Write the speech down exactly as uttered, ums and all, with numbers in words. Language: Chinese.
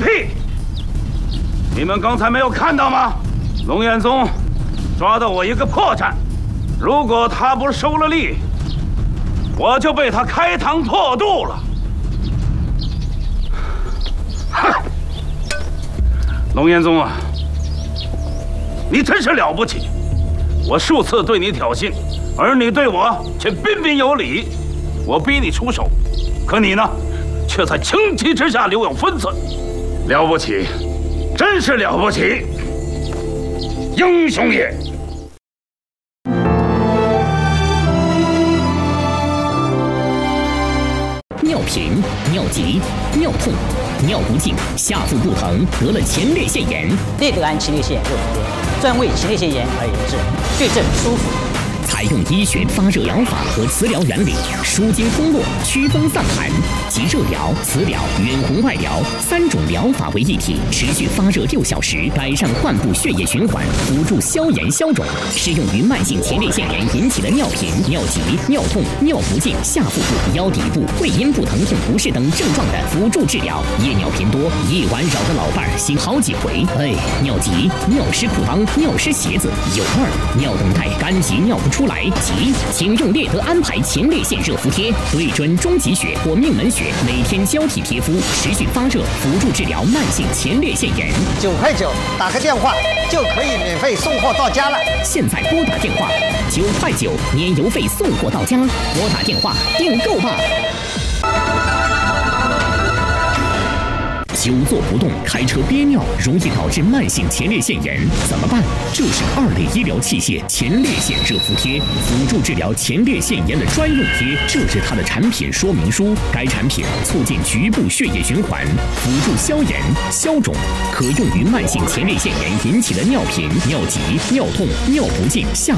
屁！你们刚才没有看到吗？龙彦宗抓到我一个破绽，如果他不收了力，我就被他开膛破肚了。哼！龙彦宗啊，你真是了不起！我数次对你挑衅，而你对我却彬彬有礼。我逼你出手，可你呢，却在情急之下留有分寸。了不起，真是了不起，英雄也！ 尿频、尿急、尿痛、尿不尽、下腹不疼，得了前列腺炎。 立德安前列腺热敷贴，专为前列腺炎而研制，对症舒服。 采用医学发热疗法和磁疗原理，舒筋通络、祛风散寒，集热疗、磁疗、远红外疗三种疗法为一体，持续发热六小时，改善患部血液循环，辅助消炎消肿。适用于慢性前列腺炎引起的尿频、尿急、尿痛、尿不尽、下腹部、腰底部、会阴部疼痛不适等症状的辅助治疗。夜尿频多，夜晚扰得老伴儿醒好几回。哎，尿急、尿湿裤裆、尿湿鞋子、有味儿、尿等待、干急尿不出来，急，请用列德安排前列腺热敷贴，对准中极穴或命门穴，每天交替贴敷，持续发热，辅助治疗慢性前列腺炎。 九块九，打个电话就可以免费送货到家了。 现在拨打电话，九块九，年邮费送货到家，拨打电话订购吧。久坐不动，开车憋尿，容易导致慢性前列腺炎，怎么办？就是二类医疗器械前列腺热敷贴，辅助治疗前列腺炎的专用贴。这是它的产品说明书。该产品促进局部血液循环，辅助消炎消肿，可用于慢性前列腺炎引起的尿频、尿急、尿痛、尿不尽、下